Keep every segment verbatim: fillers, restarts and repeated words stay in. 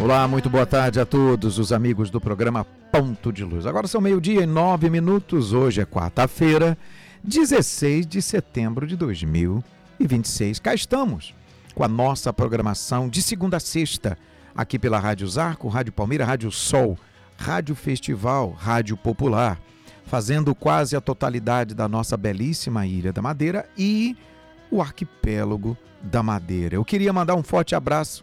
Olá, muito boa tarde a todos os amigos do programa Ponto de Luz. Agora são meio-dia e nove minutos, hoje é quarta-feira, dezesseis de setembro de dois mil e vinte e seis. Cá estamos com a nossa programação de segunda a sexta, aqui pela Rádio Zarco, Rádio Palmeira, Rádio Sol, Rádio Festival, Rádio Popular, fazendo quase a totalidade da nossa belíssima Ilha da Madeira e o arquipélago da Madeira. Eu queria mandar um forte abraço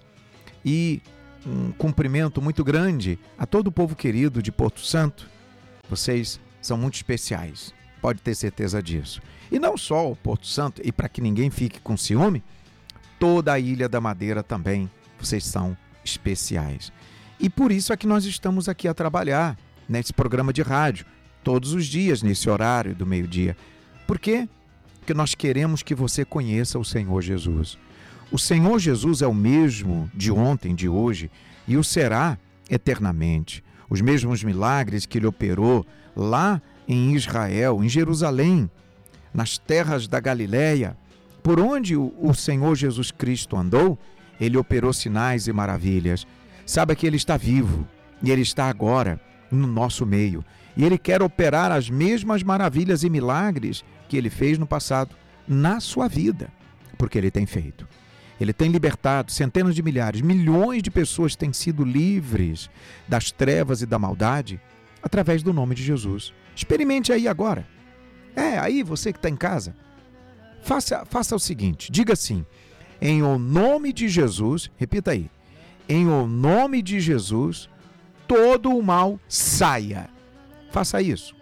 e um cumprimento muito grande a todo o povo querido de Porto Santo. Vocês são muito especiais, pode ter certeza disso. E não só o Porto Santo, e para que ninguém fique com ciúme, toda a Ilha da Madeira também, vocês são especiais. E por isso é que nós estamos aqui a trabalhar nesse programa de rádio, todos os dias, nesse horário do meio-dia. Por quê? Porque nós queremos que você conheça o Senhor Jesus. O Senhor Jesus é o mesmo de ontem, de hoje, e o será eternamente. Os mesmos milagres que ele operou lá em Israel, em Jerusalém, nas terras da Galileia, por onde o Senhor Jesus Cristo andou, ele operou sinais e maravilhas. Saiba que ele está vivo e ele está agora no nosso meio. E ele quer operar as mesmas maravilhas e milagres que ele fez no passado na sua vida, porque ele tem feito. Ele tem libertado centenas de milhares, milhões de pessoas têm sido livres das trevas e da maldade através do nome de Jesus. Experimente aí agora. É, aí você que está em casa, faça, faça o seguinte, diga assim, em o nome de Jesus, repita aí, em o nome de Jesus, todo o mal saia. Faça isso.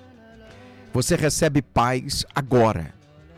Você recebe paz agora,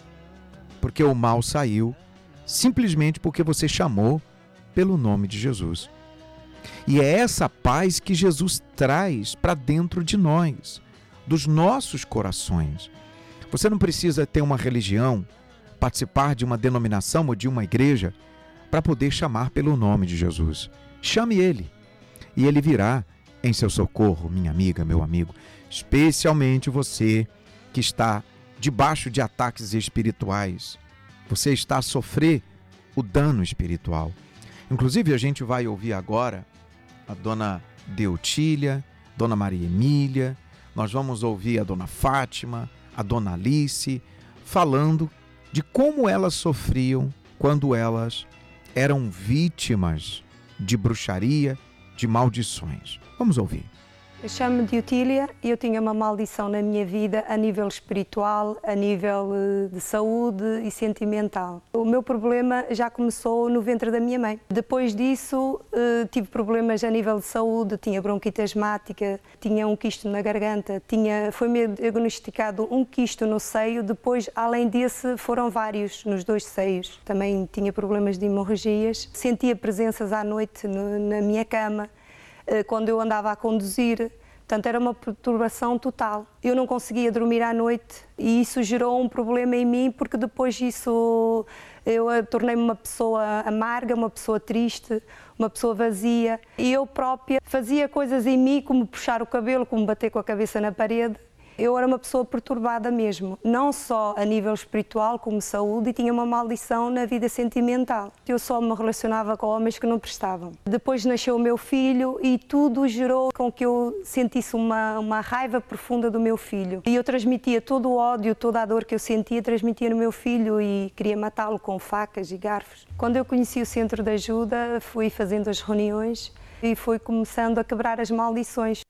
porque o mal saiu simplesmente porque você chamou pelo nome de Jesus. E é essa paz que Jesus traz para dentro de nós, dos nossos corações. Você não precisa ter uma religião, participar de uma denominação ou de uma igreja para poder chamar pelo nome de Jesus. Chame Ele e Ele virá em seu socorro, minha amiga, meu amigo, especialmente você que está debaixo de ataques espirituais. Você está a sofrer o dano espiritual. Inclusive, a gente vai ouvir agora a dona Deutília, dona Maria Emília, nós vamos ouvir a dona Fátima, a dona Alice, falando de como elas sofriam quando elas eram vítimas de bruxaria, de maldições. Vamos ouvir. Eu chamo-me Deutília e eu tinha uma maldição na minha vida a nível espiritual, a nível de saúde e sentimental. O meu problema já começou no ventre da minha mãe. Depois disso tive problemas a nível de saúde, tinha bronquite asmática, tinha um quisto na garganta, tinha, foi-me diagnosticado um quisto no seio, depois além desse foram vários nos dois seios. Também tinha problemas de hemorragias, sentia presenças à noite no, na minha cama, quando eu andava a conduzir, portanto era uma perturbação total. Eu não conseguia dormir à noite e isso gerou um problema em mim, porque depois disso eu tornei-me uma pessoa amarga, uma pessoa triste, uma pessoa vazia. E eu própria fazia coisas em mim, como puxar o cabelo, como bater com a cabeça na parede. Eu era uma pessoa perturbada mesmo, não só a nível espiritual como saúde, e tinha uma maldição na vida sentimental. Eu só me relacionava com homens que não prestavam. Depois nasceu o meu filho e tudo gerou com que eu sentisse uma, uma raiva profunda do meu filho. E eu transmitia todo o ódio, toda a dor que eu sentia, transmitia no meu filho e queria matá-lo com facas e garfos. Quando eu conheci o Centro de Ajuda, fui fazendo as reuniões e fui começando a quebrar as maldições.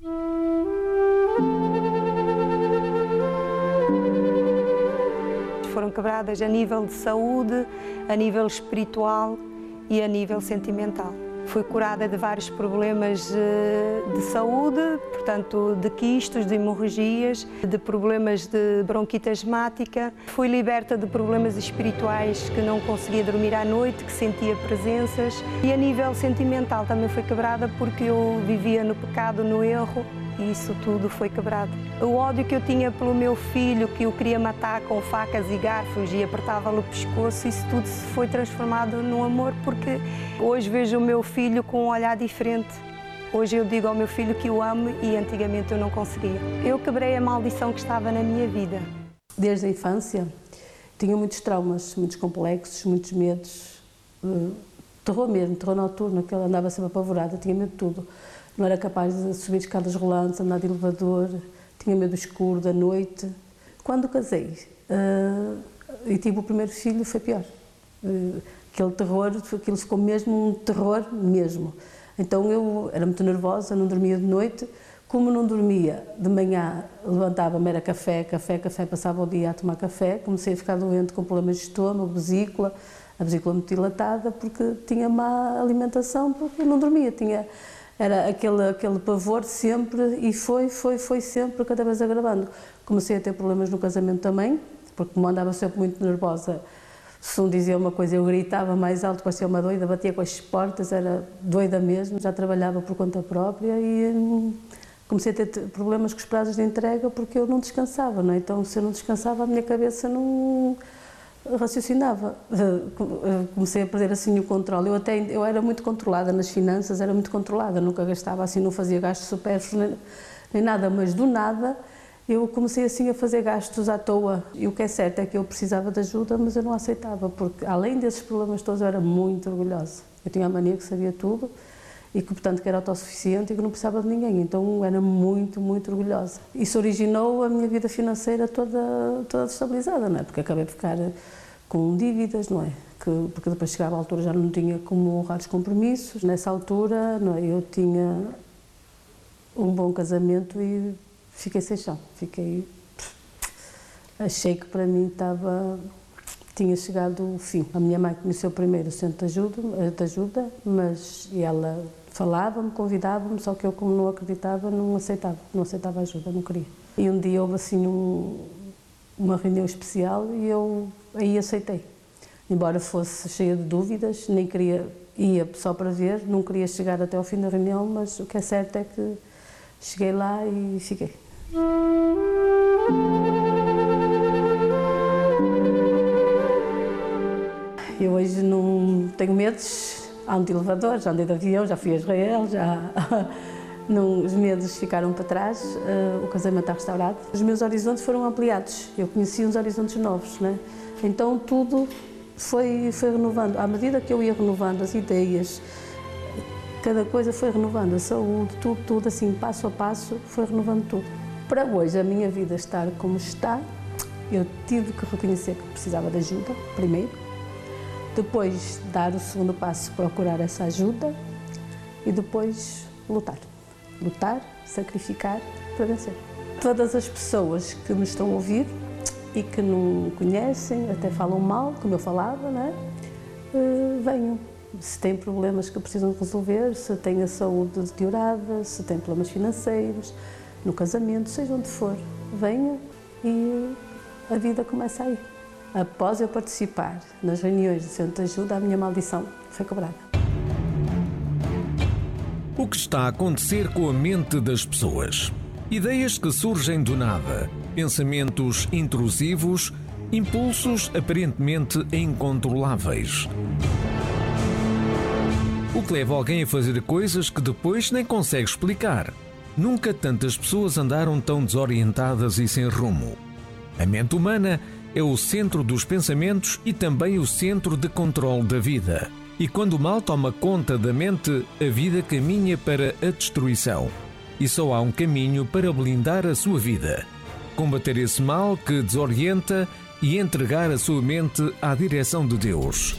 Foram quebradas a nível de saúde, a nível espiritual e a nível sentimental. Fui curada de vários problemas de saúde, portanto de quistos, de hemorragias, de problemas de bronquite asmática. Fui liberta de problemas espirituais, que não conseguia dormir à noite, que sentia presenças. E a nível sentimental também foi quebrada, porque eu vivia no pecado, no erro. E isso tudo foi quebrado. O ódio que eu tinha pelo meu filho, que eu queria matar com facas e garfos e apertava-lhe o pescoço, isso tudo se foi transformado num amor, porque hoje vejo o meu filho com um olhar diferente. Hoje eu digo ao meu filho que o amo e antigamente eu não conseguia. Eu quebrei a maldição que estava na minha vida. Desde a infância tinha muitos traumas, muitos complexos, muitos medos. terror mesmo, terror noturno, que ele andava sempre apavorado, tinha medo de tudo. Não era capaz de subir escadas rolantes, andar de elevador, tinha medo do escuro, da noite. Quando casei uh, e tive o primeiro filho, foi pior. Uh, aquele terror, aquilo ficou mesmo um terror mesmo. Então eu era muito nervosa, não dormia de noite. Como não dormia, de manhã levantava-me, era café, café, café, passava o dia a tomar café. Comecei a ficar doente com problemas de estômago, vesícula, a vesícula muito dilatada, porque tinha má alimentação, porque não dormia, tinha... Era aquele, aquele pavor sempre, e foi, foi, foi sempre, cada vez agravando. Comecei a ter problemas no casamento também, porque como andava sempre muito nervosa, se um dizia uma coisa eu gritava mais alto, parecia uma doida, batia com as portas, era doida mesmo, já trabalhava por conta própria e hum, comecei a ter problemas com os prazos de entrega porque eu não descansava, não é? Então se eu não descansava a minha cabeça não... raciocinava, comecei a perder assim o controle. Eu até eu era muito controlada nas finanças, era muito controlada, nunca gastava assim, não fazia gastos supérfluos nem, nem nada, mas do nada eu comecei assim a fazer gastos à toa. E o que é certo é que eu precisava de ajuda, mas eu não aceitava, porque além desses problemas todos eu era muito orgulhosa. Eu tinha a mania que sabia tudo e que, portanto, que era autossuficiente e que não precisava de ninguém. Então era muito, muito orgulhosa. Isso originou a minha vida financeira toda, toda destabilizada, não é? Porque acabei de ficar com dívidas, não é? Que, porque depois chegava a altura já não tinha como honrar os compromissos. Nessa altura, não é? Eu tinha um bom casamento e fiquei sem chão. Fiquei... Achei que para mim estava... tinha chegado o fim. A minha mãe conheceu primeiro o centro de ajuda, de ajuda mas ela falava-me, convidava-me, só que eu, como não acreditava, não aceitava, não aceitava ajuda, não queria. E um dia houve assim um, uma reunião especial e eu aí aceitei. Embora fosse cheia de dúvidas, nem queria, ia só para ver, não queria chegar até ao fim da reunião, mas o que é certo é que cheguei lá e fiquei. Eu hoje não tenho medos, ando de elevador, já andei de avião, já fui a Israel, já... não, os medos ficaram para trás, uh, o casamento está restaurado. Os meus horizontes foram ampliados, eu conheci uns horizontes novos, né? Então tudo foi, foi renovando. À medida que eu ia renovando as ideias, cada coisa foi renovando, a saúde, tudo, tudo assim, passo a passo, foi renovando tudo. Para hoje, a minha vida estar como está, eu tive que reconhecer que precisava de ajuda, primeiro. Depois dar o segundo passo, procurar essa ajuda e depois lutar. Lutar, sacrificar para vencer. Todas as pessoas que me estão a ouvir e que não conhecem, até falam mal, como eu falava, não é? Uh, venham. Se têm problemas que precisam resolver, se têm a saúde deteriorada, se têm problemas financeiros, no casamento, seja onde for, venham e a vida começa aí. Após eu participar nas reuniões do Centro de Ajuda, a minha maldição foi quebrada. O que está a acontecer com a mente das pessoas? Ideias que surgem do nada, pensamentos intrusivos, impulsos aparentemente incontroláveis. O que leva alguém a fazer coisas que depois nem consegue explicar. Nunca tantas pessoas andaram tão desorientadas e sem rumo. A mente humana é o centro dos pensamentos e também o centro de controle da vida. E quando o mal toma conta da mente, a vida caminha para a destruição. E só há um caminho para blindar a sua vida. Combater esse mal que desorienta e entregar a sua mente à direção de Deus.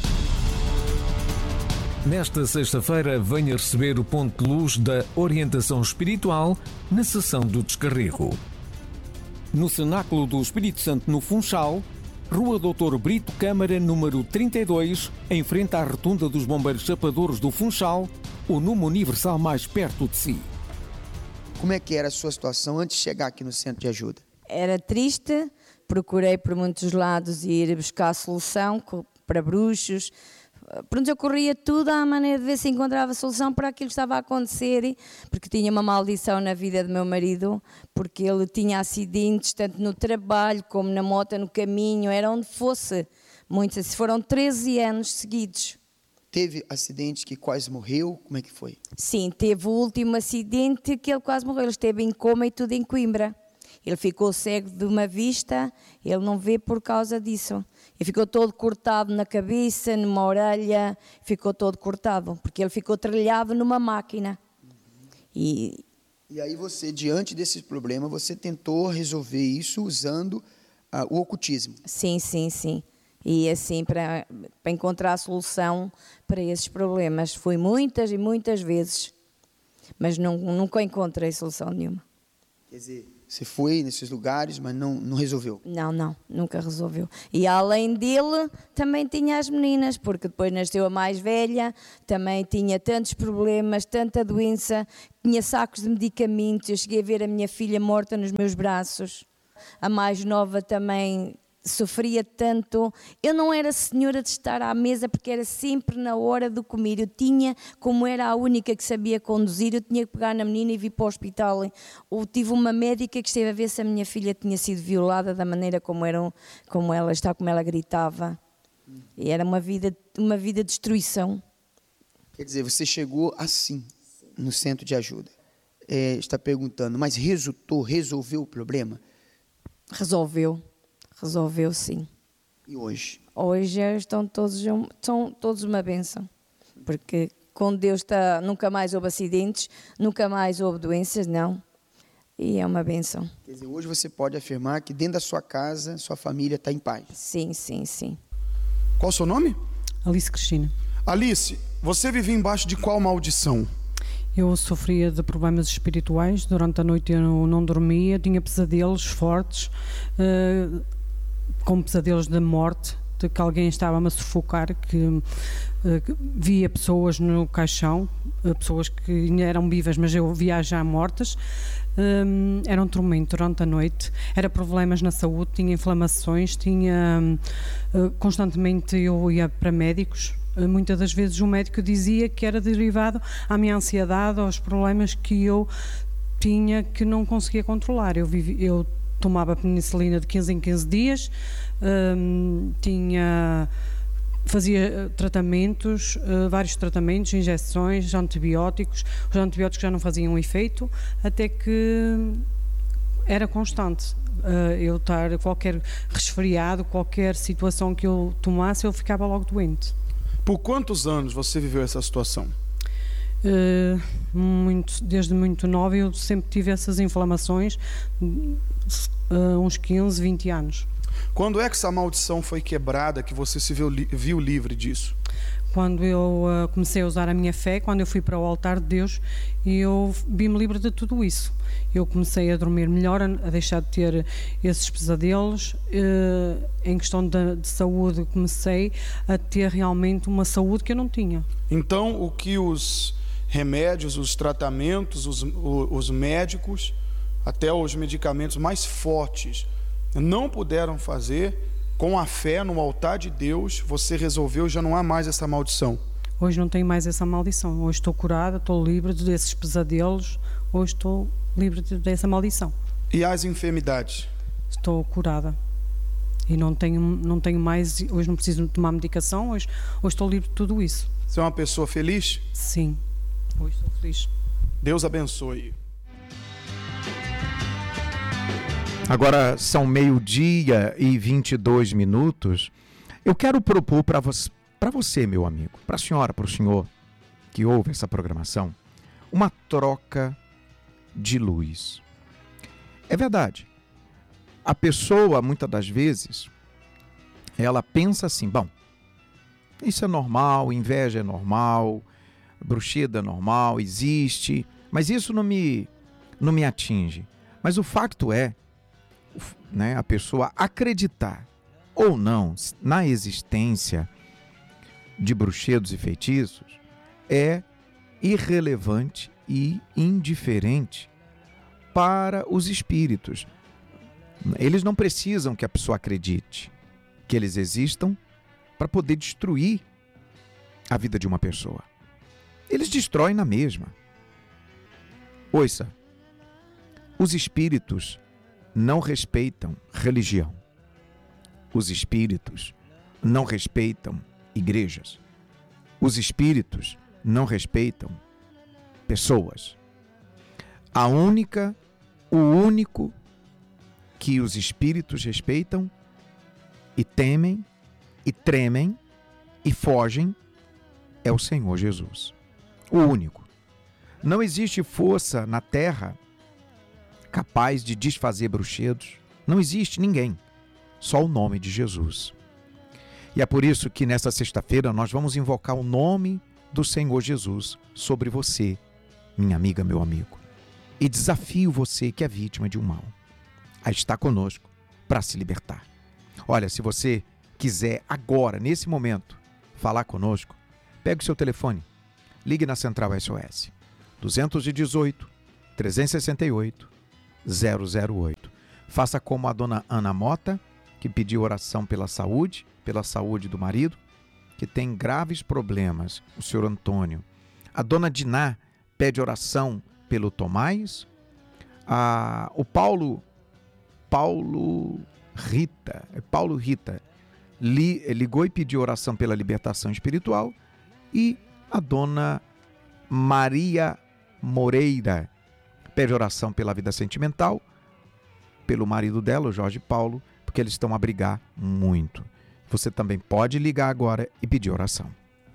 Nesta sexta-feira, venha receber o ponto de luz da orientação espiritual na sessão do descarrego. No Cenáculo do Espírito Santo, no Funchal, Rua doutor Brito Câmara, número trinta e dois, em frente à Rotunda dos Bombeiros Chapadores do Funchal, o número universal mais perto de si. Como é que era a sua situação antes de chegar aqui no Centro de Ajuda? Era triste, procurei por muitos lados ir buscar a solução para bruxos. Pronto, eu corria tudo à maneira de ver se encontrava solução para aquilo que estava a acontecer, porque tinha uma maldição na vida do meu marido, porque ele tinha acidentes, tanto no trabalho como na moto, no caminho, era onde fosse. Muitos, foram treze anos seguidos. Teve acidentes que quase morreu? Como é que foi? Sim, teve o último acidente que ele quase morreu. Ele esteve em coma e tudo em Coimbra. Ele ficou cego de uma vista, ele não vê por causa disso. Ele ficou todo cortado na cabeça, numa orelha, ficou todo cortado, porque ele ficou trilhado numa máquina. E, e aí você, diante desse problema, você tentou resolver isso usando uh, o ocultismo? Sim, sim, sim. E assim, para, para encontrar a solução para esses problemas. Fui muitas e muitas vezes, mas não, nunca encontrei solução nenhuma. Quer dizer, você foi nesses lugares, mas não, não resolveu? Não, não, nunca resolveu. E além dele, também tinha as meninas, porque depois nasceu a mais velha, também tinha tantos problemas, tanta doença, tinha sacos de medicamentos. Eu cheguei a ver a minha filha morta nos meus braços. A mais nova também sofria tanto. Eu não era senhora de estar à mesa porque era sempre na hora de comer. Eu tinha, como era a única que sabia conduzir, eu tinha que pegar na menina e vir para o hospital. Eu tive uma médica que esteve a ver se a minha filha tinha sido violada da maneira como, era, como ela está, como ela gritava. E era uma vida, uma vida de destruição. Quer dizer, você chegou assim, no centro de ajuda. É, está perguntando, mas resultou, resolveu o problema? Resolveu. Resolveu, sim. E hoje? Hoje estão todos, são todos uma bênção, porque com Deus está, nunca mais houve acidentes, nunca mais houve doenças, não. E é uma bênção. Quer dizer, hoje você pode afirmar que dentro da sua casa, sua família está em paz? Sim, sim, sim. Qual o seu nome? Alice Cristina. Alice, você vivia embaixo de qual maldição? Eu sofria de problemas espirituais, durante a noite eu não dormia, tinha pesadelos fortes, uh, com pesadelos de morte, de que alguém estava-me a sufocar, que, uh, que via pessoas no caixão, uh, pessoas que ainda eram vivas, mas eu via já mortas. Um, era um tormento durante a noite, era problemas na saúde, tinha inflamações, tinha uh, constantemente eu ia para médicos. Uh, muitas das vezes o médico dizia que era derivado à minha ansiedade, aos problemas que eu tinha que não conseguia controlar. Eu, vivi, eu tomava penicilina de quinze em quinze dias, um, tinha, fazia tratamentos, uh, vários tratamentos, injeções, antibióticos. Os antibióticos já não faziam efeito, até que era constante. Uh, eu estar qualquer resfriado, qualquer situação que eu tomasse, eu ficava logo doente. Por quantos anos você viveu essa situação? Uh, muito, desde muito nova eu sempre tive essas inflamações, uh, uns quinze, vinte anos. Quando é que essa maldição foi quebrada, que você se viu, viu livre disso? Quando eu uh, comecei a usar a minha fé, quando eu fui para o altar de Deus, eu vi-me livre de tudo isso. Eu comecei a dormir melhor, a deixar de ter esses pesadelos. Uh, em questão de, de saúde, comecei a ter realmente uma saúde que eu não tinha. Então, o que os remédios, os tratamentos, os, os médicos, até os medicamentos mais fortes não puderam fazer, com a fé no altar de Deus, você resolveu, já não há mais essa maldição. Hoje não tenho mais essa maldição. Hoje estou curada, estou livre desses pesadelos. Hoje estou livre dessa maldição. E as enfermidades? Estou curada. E não tenho, não tenho mais, hoje não preciso tomar medicação, hoje, hoje estou livre de tudo isso. Você é uma pessoa feliz? Sim, hoje estou feliz. Deus abençoe. Agora são meio-dia e vinte e dois minutos. Eu quero propor para você, para você, meu amigo, para a senhora, para o senhor que ouve essa programação, uma troca de luz. É verdade. A pessoa, muitas das vezes, ela pensa assim, bom, isso é normal, inveja é normal, bruxida é normal, existe, mas isso não me, não me atinge. Mas o facto é, né, a pessoa acreditar ou não na existência de bruxedos e feitiços é irrelevante e indiferente para os espíritos. Eles não precisam que a pessoa acredite que eles existam para poder destruir a vida de uma pessoa. Eles destroem na mesma. Ouça, os espíritos não respeitam religião. Os espíritos não respeitam igrejas. Os espíritos não respeitam pessoas. A única, o único que os espíritos respeitam e temem e tremem e fogem é o Senhor Jesus, o único. Não existe força na terra capaz de desfazer bruxedos. Não existe ninguém, só o nome de Jesus. E é por isso que nesta sexta-feira nós vamos invocar o nome do Senhor Jesus sobre você, minha amiga, meu amigo. E desafio você que é vítima de um mal a estar conosco para se libertar. Olha, se você quiser agora, nesse momento, falar conosco, pegue o seu telefone, ligue na Central S O S, dois um oito, três seis oito, zero zero oito. Faça como a dona Ana Mota, que pediu oração pela saúde, pela saúde do marido, que tem graves problemas, o senhor Antônio. A dona Diná pede oração pelo Tomás. A, o Paulo, Paulo Rita, Paulo Rita li, ligou e pediu oração pela libertação espiritual. E a dona Maria Moreira pede oração pela vida sentimental, pelo marido dela, o Jorge Paulo, porque eles estão a brigar muito. Você também pode ligar agora e pedir oração.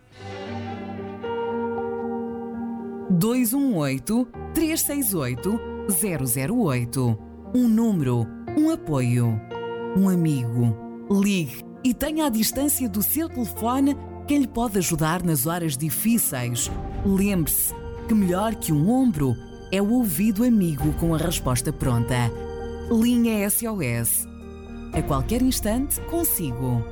dois um oito, três seis oito, zero zero oito. Um número, um apoio, um amigo. Ligue e tenha à distância do seu telefone quem lhe pode ajudar nas horas difíceis. Lembre-se que melhor que um ombro é o ouvido amigo com a resposta pronta. Linha S O S. A qualquer instante consigo.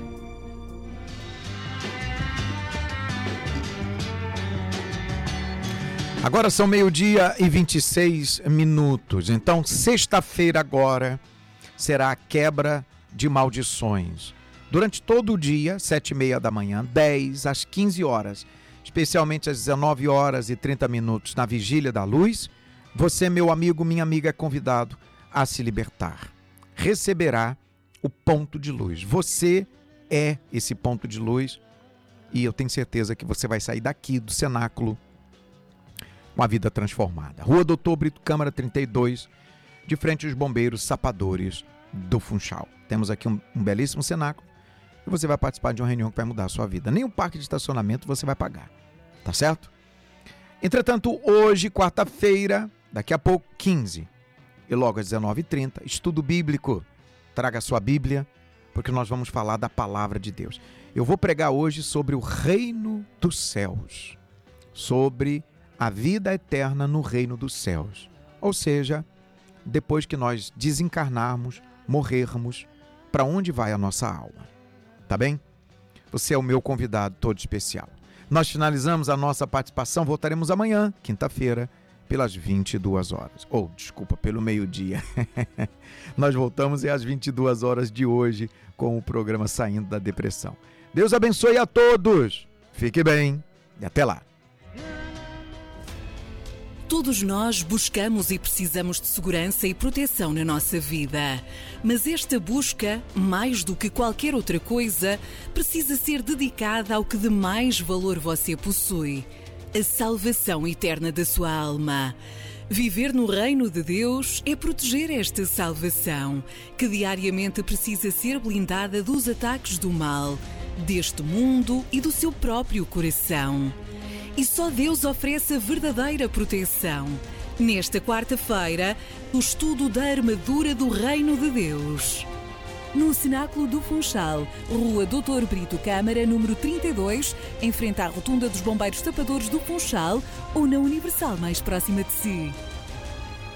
Agora são meio-dia e vinte e seis minutos. Então, sexta-feira agora será a quebra de maldições. Durante todo o dia, sete e meia da manhã, dez às quinze horas, especialmente às dezenove horas e trinta minutos, na Vigília da Luz, você, meu amigo, minha amiga, é convidado a se libertar. Receberá o ponto de luz. Você é esse ponto de luz e eu tenho certeza que você vai sair daqui do cenáculo com a vida transformada. Rua Doutor Brito Câmara trinta e dois, de frente aos bombeiros sapadores do Funchal. Temos aqui um, um belíssimo cenáculo e você vai participar de uma reunião que vai mudar a sua vida. Nem o parque de estacionamento você vai pagar, tá certo? Entretanto, hoje, quarta-feira, daqui a pouco, quinze, e logo às dezenove e trinta, estudo bíblico. Traga a sua Bíblia, porque nós vamos falar da palavra de Deus. Eu vou pregar hoje sobre o reino dos céus, sobre a vida eterna no reino dos céus. Ou seja, depois que nós desencarnarmos, morrermos, para onde vai a nossa alma? Tá bem? Você é o meu convidado todo especial. Nós finalizamos a nossa participação, voltaremos amanhã, quinta-feira, pelas vinte e duas horas. Ou, oh, desculpa, pelo meio-dia. Nós voltamos às vinte e duas horas de hoje com o programa Saindo da Depressão. Deus abençoe a todos. Fique bem e até lá. Todos nós buscamos e precisamos de segurança e proteção na nossa vida. Mas esta busca, mais do que qualquer outra coisa, precisa ser dedicada ao que de mais valor você possui: a salvação eterna da sua alma. Viver no reino de Deus é proteger esta salvação, que diariamente precisa ser blindada dos ataques do mal, deste mundo e do seu próprio coração. E só Deus oferece a verdadeira proteção. Nesta quarta-feira, o estudo da armadura do Reino de Deus. No Cenáculo do Funchal, Rua Doutor Brito Câmara, número trinta e dois, em frente à Rotunda dos Bombeiros Tapadores do Funchal, ou na Universal mais próxima de si.